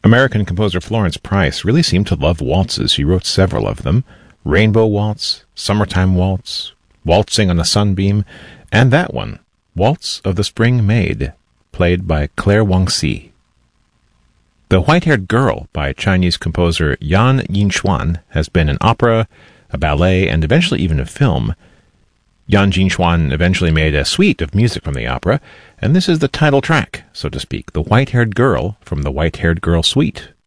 American composer Florence Price really seemed to love waltzes. She wrote several of them: Rainbow Waltz, Summertime Waltz, Waltzing on a Sunbeam, and that one, Waltz of the Spring Maid, played by Claire Wangxi. The White-Haired Girl by Chinese composer Yan Yinchuan has been an opera, a ballet, and eventually even a film. Yan Yinchuan eventually made a suite of music from the opera, and this is the title track, so to speak, The White-Haired Girl from the White-Haired Girl Suite.